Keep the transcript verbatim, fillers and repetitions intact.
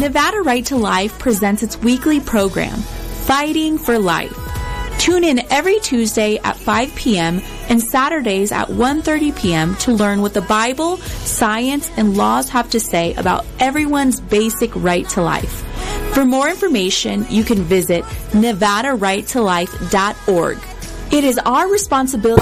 Nevada Right to Life presents its weekly program, Fighting for Life. Tune in every Tuesday at five p.m. and Saturdays at one thirty p.m. to learn what the Bible, science, and laws have to say about everyone's basic right to life. For more information, you can visit nevada right to life dot org. It is our responsibility